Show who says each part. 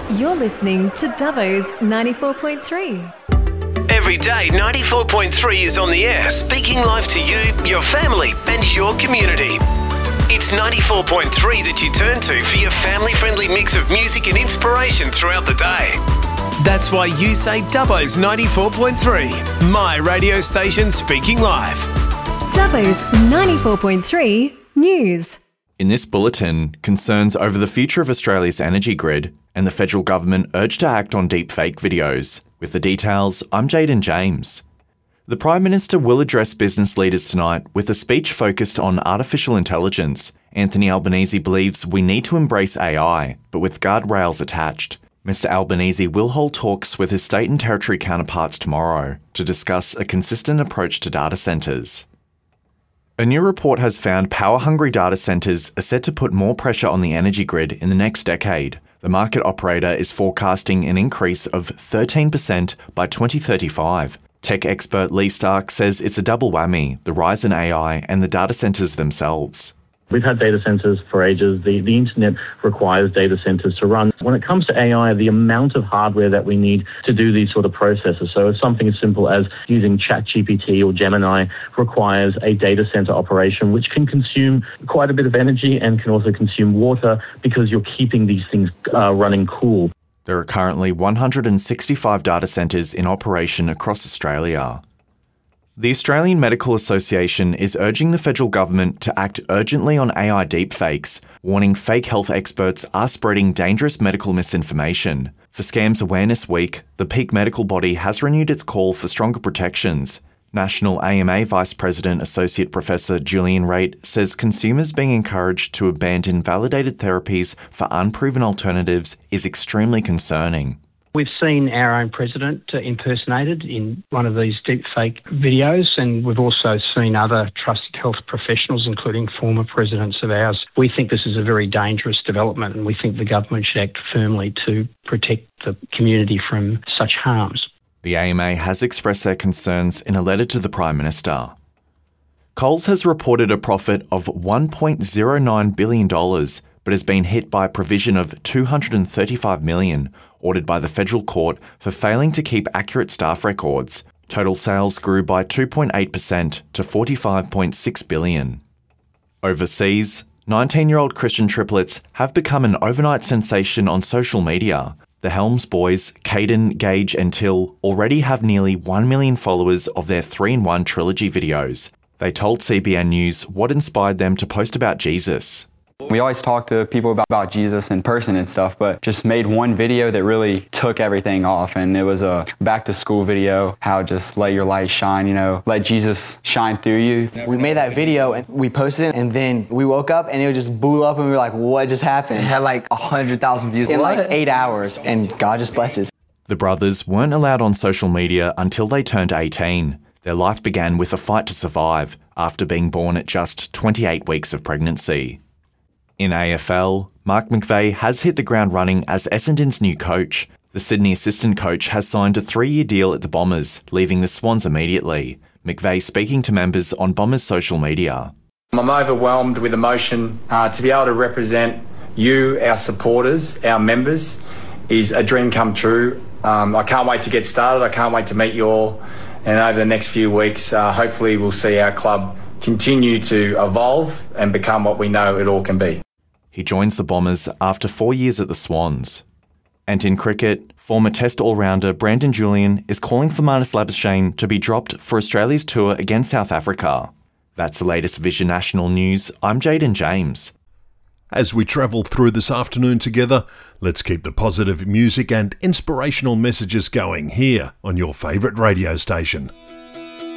Speaker 1: You're listening to Dubbo's 94.3.
Speaker 2: Every day, 94.3 is on the air, speaking live to you, your family, and your community. It's 94.3 that you turn to for your family-friendly mix of music and inspiration throughout the day. That's why you say Dubbo's 94.3, my radio station speaking live.
Speaker 1: Dubbo's 94.3 News.
Speaker 3: In this bulletin, concerns over the future of Australia's energy grid and the federal government urged to act on deepfake videos. With the details, I'm Jaden James. The Prime Minister will address business leaders tonight with a speech focused on artificial intelligence. Anthony Albanese believes we need to embrace AI, but with guardrails attached. Mr Albanese will hold talks with his state and territory counterparts tomorrow to discuss a consistent approach to data centres. A new report has found power-hungry data centres are set to put more pressure on the energy grid in the next decade. The market operator is forecasting an increase of 13% by 2035. Tech expert Lee Stark says it's a double whammy, the rise in AI and the data centres themselves.
Speaker 4: We've had data centers for ages. The internet requires data centers to run. When it comes to AI, the amount of hardware that we need to do these sort of processes, so something as simple as using ChatGPT or Gemini requires a data center operation, which can consume quite a bit of energy and can also consume water because you're keeping these things running cool.
Speaker 3: There are currently 165 data centres in operation across Australia. The Australian Medical Association is urging the federal government to act urgently on AI deepfakes, warning fake health experts are spreading dangerous medical misinformation. For Scams Awareness Week, the peak medical body has renewed its call for stronger protections. National AMA Vice President Associate Professor Julian Raitt says consumers being encouraged to abandon validated therapies for unproven alternatives is extremely concerning.
Speaker 5: We've seen our own president impersonated in one of these deepfake videos, and we've also seen other trusted health professionals, including former presidents of ours. We think this is a very dangerous development, and we think the government should act firmly to protect the community from such harms.
Speaker 3: The AMA has expressed their concerns in a letter to the Prime Minister. Coles has reported a profit of $1.09 billion, but has been hit by a provision of $235 million, ordered by the federal court for failing to keep accurate staff records. Total sales grew by 2.8% to $45.6 billion. Overseas, 19-year-old Christian triplets have become an overnight sensation on social media. The Helms boys, Caden, Gage and Till, already have nearly 1 million followers of their 3-in-1 trilogy videos. They told CBN News what inspired them to post about Jesus.
Speaker 6: We always talk to people about Jesus in person and stuff, but just made one video that really took everything off, and it was a back-to-school video, how just let your light shine, let Jesus shine through you.
Speaker 7: We made that video, and we posted it, and then we woke up, and it just blew up, and we were like, what just happened? It had like 100,000 views in like 8 hours, and God just blessed us.
Speaker 3: The brothers weren't allowed on social media until they turned 18. Their life began with a fight to survive after being born at just 28 weeks of pregnancy. In AFL, Mark McVeigh has hit the ground running as Essendon's new coach. The Sydney assistant coach has signed a 3-year deal at the Bombers, leaving the Swans immediately. McVeigh speaking to members on Bombers' social media.
Speaker 8: I'm overwhelmed with emotion. To be able to represent you, our supporters, our members, is a dream come true. I can't wait to get started. I can't wait to meet you all. And over the next few weeks, hopefully we'll see our club continue to evolve and become what we know it all can be.
Speaker 3: He joins the Bombers after 4 years at the Swans. And in cricket, former Test all-rounder Brandon Julian is calling for Marnus Labuschagne to be dropped for Australia's tour against South Africa. That's the latest Vision National News. I'm Jaden James.
Speaker 9: As we travel through this afternoon together, let's keep the positive music and inspirational messages going here on your favourite radio station.